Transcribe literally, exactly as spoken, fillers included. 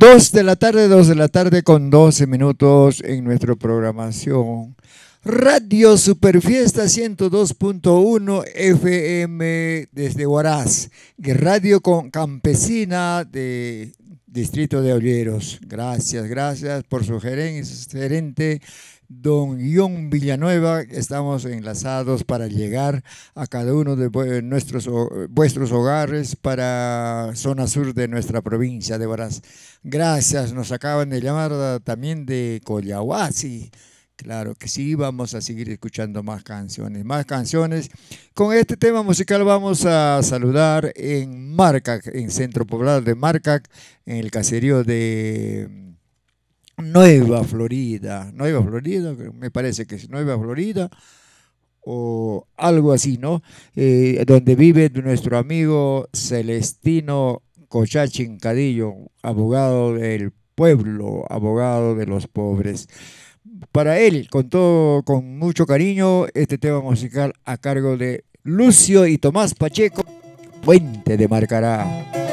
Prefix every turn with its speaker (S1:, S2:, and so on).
S1: Dos de la tarde, dos de la tarde con doce minutos en nuestra programación. Radio Superfiesta ciento dos punto uno F M desde Huaraz, y Radio con Campesina de Distrito de Olleros. Gracias, gracias por su gerencia, gerente don Ion Villanueva. Estamos enlazados para llegar a cada uno de nuestros, vuestros hogares para zona sur de nuestra provincia de Huaraz. Gracias, nos acaban de llamar también de Collahuasi. Claro que sí, vamos a seguir escuchando más canciones, más canciones. Con este tema musical vamos a saludar en Marcac, en Centro Poblado de Marcac, en el caserío de Nueva Florida. Nueva Florida, me parece que es Nueva Florida o algo así, ¿no? Eh, donde vive nuestro amigo Celestino Cochachin Cadillo, abogado del pueblo, abogado de los pobres. Para él, con todo, con mucho cariño, este tema musical a cargo de Lucio y Tomás Pacheco, Puente de Marcará.